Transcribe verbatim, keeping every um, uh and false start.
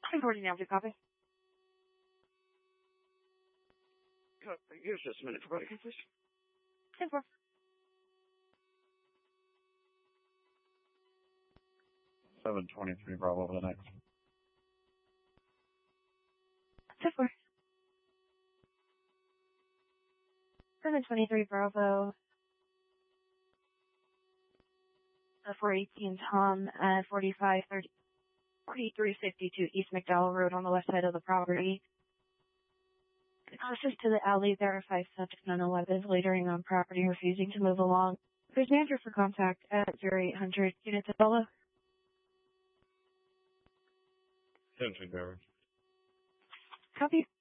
Recording now, do copy. Here's just a minute for body please. ten four. seven twenty-three Bravo over the next. ten four. seven twenty-three Bravo. Uh, four eighteen Tom at forty-five thirty. forty-three fifty-two East McDowell Road on the west side of the property. Closest to the alley, there are five subject nonetheless loitering on property, refusing to move along. There's an answer for contact at zero eight hundred units of follow. ten two, Beverage. Copy.